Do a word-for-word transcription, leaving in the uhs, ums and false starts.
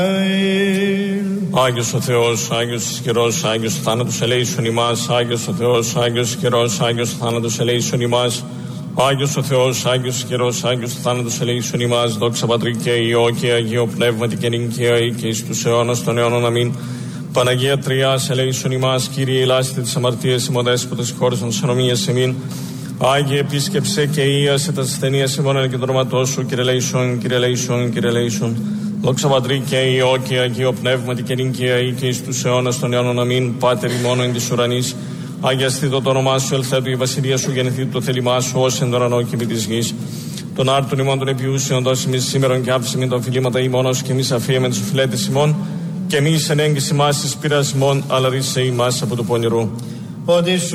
Άγιος ο Θεός, Άγιος ισχυρός, Άγιος ο θάνατος ελέησον ημάς. Άγιος ο Θεός, Άγιος ισχυρός, Άγιος ο θάνατος ελέησον ημάς. Άγιος ο Θεός, Άγιος ισχυρός, Άγιος ο θάνατος ελέησον ημάς. Δόξα Πατρί και Υιό και Αγίο Πνεύματι και νυν και αεί και εις τους αιώνας των αιώνων. Αμήν. Παναγία Τριάς ελέησον ημάς. Κύριε ελάστε τις αμαρτίες ημών, δέσποτα συγχώρεσον τις ανομίες ημίν. Άγιε επίσκεψε και ίασε τα ασθενείας ημών εν κεντρώματός σου. Κύριε ελέησον, Κύριε ελέησον, Κύριε ελέησον. Δόξα Πατρί και Υιό και Αγίο Πνεύματι και νυν και αεί και εις τους αιώνας των αιώνων. Αμήν. Πάτερ ημών εν της ουρανής, αγιαστήτω το όνομά σου, ελθέτω η βασιλεία σου, γεννηθήτω το θέλημά σου, ως εν τον ουρανό και επί της γης. Τον άρτον ημών των επιούσεων δώσει ημίς σήμερον και άφησε μην τα οφειλήματα ημών, ως και εμείς αφίεμεν τους οφειλέτες ημών, και εμείς εν έγκυση μας εις πειρασμών, αλλά ρίσε ημάς από του πονηρού.